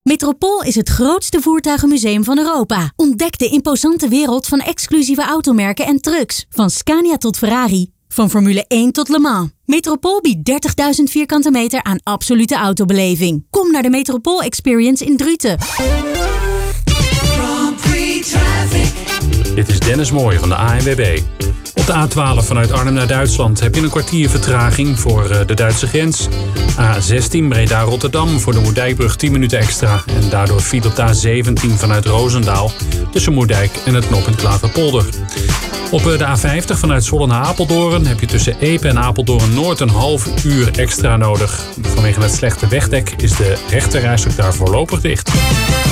Metropool is het grootste voertuigenmuseum van Europa. Ontdek de imposante wereld van exclusieve automerken en trucks. Van Scania tot Ferrari. Van Formule 1 tot Le Mans. Metropool biedt 30.000 vierkante meter aan absolute autobeleving. Kom naar de Metropool Experience in Druten. Dit is Dennis Mooij van de ANWB. Op de A12 vanuit Arnhem naar Duitsland heb je een kwartier vertraging voor de Duitse grens. A16 Breda-Rotterdam voor de Moerdijkbrug 10 minuten extra. En daardoor file op de A17 vanuit Roosendaal tussen Moerdijk en het knooppunt Klaverpolder. Op de A50 vanuit Zwolle naar Apeldoorn heb je tussen Epe en Apeldoorn-Noord een half uur extra nodig. Vanwege het slechte wegdek is de rechterrijstrook daar voorlopig dicht.